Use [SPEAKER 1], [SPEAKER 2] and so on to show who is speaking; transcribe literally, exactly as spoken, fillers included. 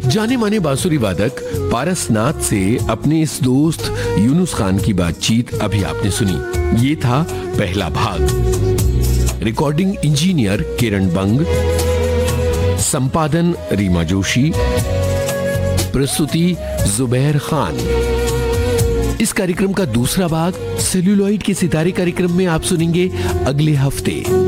[SPEAKER 1] जाने माने बांसुरी वादक पारसनाथ से अपने इस दोस्त यूनुस खान की बातचीत अभी आपने सुनी। ये था पहला भाग। रिकॉर्डिंग इंजीनियर किरण बंग, संपादन रीमा जोशी, प्रस्तुति जुबैर खान। इस कार्यक्रम का दूसरा भाग सेल्यूलॉइड के सितारे कार्यक्रम में आप सुनेंगे अगले हफ्ते।